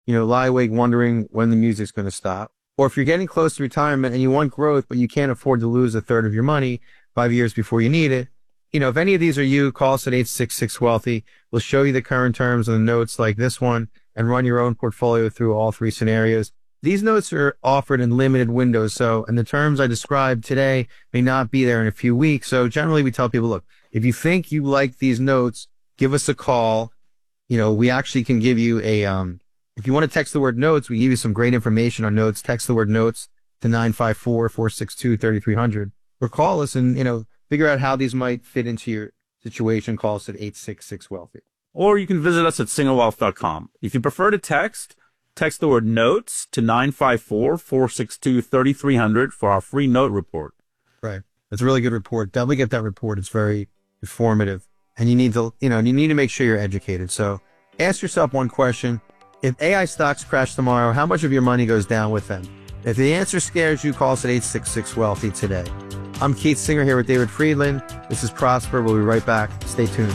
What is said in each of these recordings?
lie awake wondering when the music's going to stop. Or if you're getting close to retirement and you want growth, but you can't afford to lose a third of your money 5 years before you need it, if any of these are you, call us at 866-WEALTHY. We'll show you the current terms and the notes like this one and run your own portfolio through all three scenarios. These notes are offered in limited windows, and the terms I described today may not be there in a few weeks. So generally we tell people, look, if you think you like these notes, give us a call. We actually can give you if you want to text the word notes, we give you some great information on notes. Text the word notes to 954-462-3300 or call us and, figure out how these might fit into your situation. Call us at 866-WEALTHY. Or you can visit us at singerwealth.com. If you prefer to text the word notes to 954-462-3300 for our free note report. Right. It's a really good report. Definitely get that report. It's very informative. And you need to make sure you're educated. So ask yourself one question. If AI stocks crash tomorrow, how much of your money goes down with them? If the answer scares you, call us at 866-WEALTHY today. I'm Keith Singer here with David Friedland. This is Prosper. We'll be right back. Stay tuned.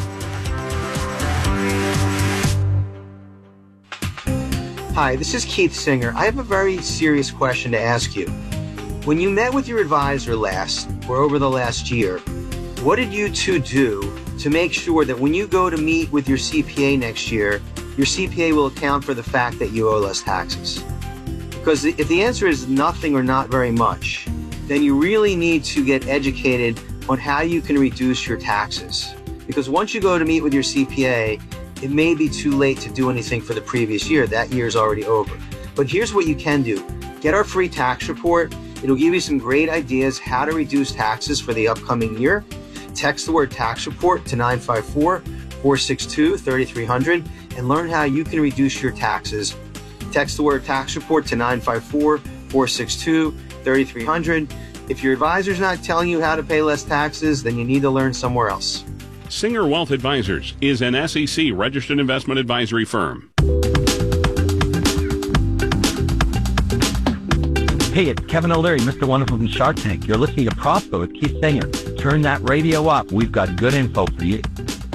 Hi, this is Keith Singer. I have a very serious question to ask you. When you met with your advisor last, or over the last year, what did you two do to make sure that when you go to meet with your CPA next year, your CPA will account for the fact that you owe less taxes? Because if the answer is nothing or not very much, then you really need to get educated on how you can reduce your taxes. Because once you go to meet with your CPA, it may be too late to do anything for the previous year. That year is already over. But here's what you can do. Get our free tax report. It'll give you some great ideas how to reduce taxes for the upcoming year. Text the word tax report to 954-462-3300 and learn how you can reduce your taxes. Text the word tax report to 954-462-3300. If your advisor's not telling you how to pay less taxes, then you need to learn somewhere else. Singer Wealth Advisors is an SEC registered investment advisory firm. Hey, it's Kevin O'Leary, Mr. Wonderful from Shark Tank. You're listening to Prosper with Keith Singer. Turn that radio up. We've got good info for you.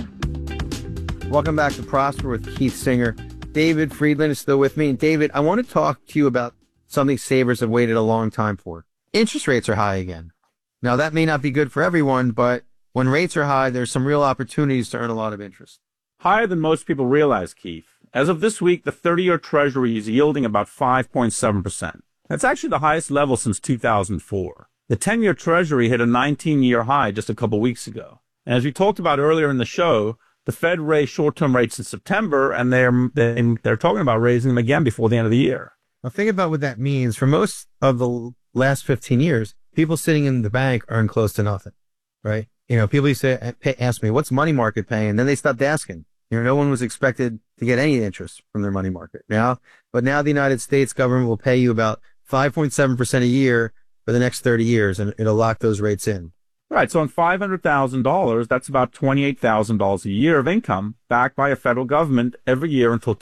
Welcome back to Prosper with Keith Singer. David Friedland is still with me. And David, I want to talk to you about something savers have waited a long time for. Interest rates are high again. Now, that may not be good for everyone, but when rates are high, there's some real opportunities to earn a lot of interest. Higher than most people realize, Keith. As of this week, the 30-year Treasury is yielding about 5.7%. That's actually the highest level since 2004. The 10-year Treasury hit a 19-year high just a couple weeks ago. And as we talked about earlier in the show, the Fed raised short-term rates in September, and they're talking about raising them again before the end of the year. Now, think about what that means. For most of the last 15 years, people sitting in the bank earn close to nothing, right? People used to ask me, what's money market paying? And then they stopped asking. No one was expected to get any interest from their money market. But now the United States government will pay you about 5.7% a year for the next 30 years, and it'll lock those rates in. Right. So on $500,000, that's about $28,000 a year of income backed by a federal government every year until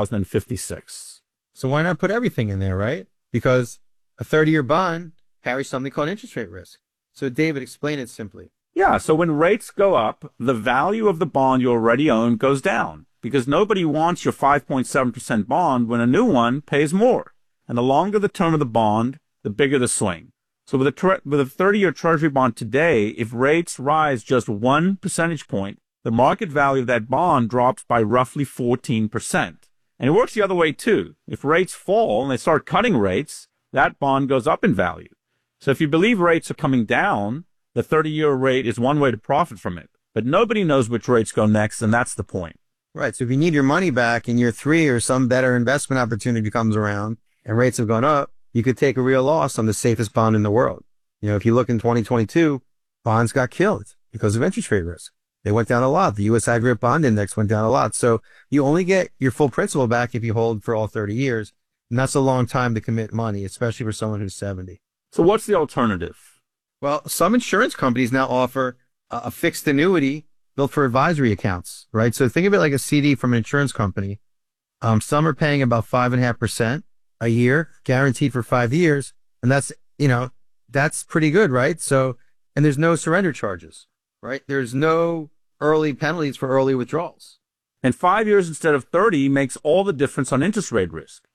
2056. So why not put everything in there, right? Because a 30-year bond carries something called interest rate risk. So David, explain it simply. Yeah. So when rates go up, the value of the bond you already own goes down because nobody wants your 5.7% bond when a new one pays more. And the longer the term of the bond, the bigger the swing. So with a 30-year Treasury bond today, if rates rise just 1 percentage point, the market value of that bond drops by roughly 14%. And it works the other way too. If rates fall and they start cutting rates, that bond goes up in value. So if you believe rates are coming down, the 30-year rate is one way to profit from it. But nobody knows which rates go next, and that's the point. Right. So if you need your money back in year 3 or some better investment opportunity comes around and rates have gone up, you could take a real loss on the safest bond in the world. If you look in 2022, bonds got killed because of interest rate risk. They went down a lot. The U.S. Aggregate Bond Index went down a lot. So you only get your full principal back if you hold for all 30 years. And that's a long time to commit money, especially for someone who's 70. So what's the alternative? Well, some insurance companies now offer a fixed annuity built for advisory accounts, right? So think of it like a CD from an insurance company. Some are paying about 5.5% a year, guaranteed for 5 years. And that's pretty good, right? So, and there's no surrender charges, right? There's no early penalties for early withdrawals. And 5 years instead of 30 makes all the difference on interest rate risk.